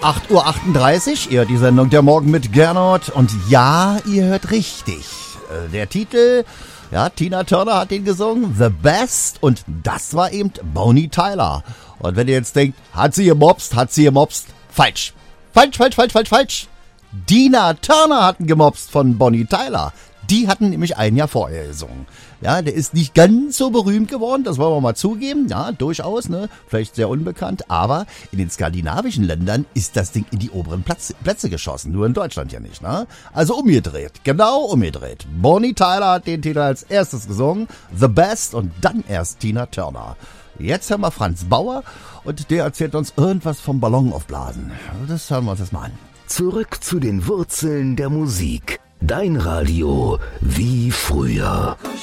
8:38 Uhr, ihr hört die Sendung Der Morgen mit Gernot. Und ja, ihr hört richtig. Der Titel, ja, Tina Turner hat den gesungen, The Best. Und das war eben Bonnie Tyler. Und wenn ihr jetzt denkt, hat sie gemobst? Falsch. Falsch. Tina Turner hatten gemobst von Bonnie Tyler. Die hatten nämlich ein Jahr vorher gesungen. Ja, der ist nicht ganz so berühmt geworden, das wollen wir mal zugeben. Ja, durchaus, ne? Vielleicht sehr unbekannt. Aber in den skandinavischen Ländern ist das Ding in die oberen Plätze geschossen. Nur in Deutschland ja nicht, ne? Also umgedreht. Genau umgedreht. Bonnie Tyler hat den Titel als erstes gesungen. The Best und dann erst Tina Turner. Jetzt hören wir Franz Bauer und der erzählt uns irgendwas vom Ballon aufblasen. Das hören wir uns jetzt mal an. Zurück zu den Wurzeln der Musik. Dein Radio wie früher.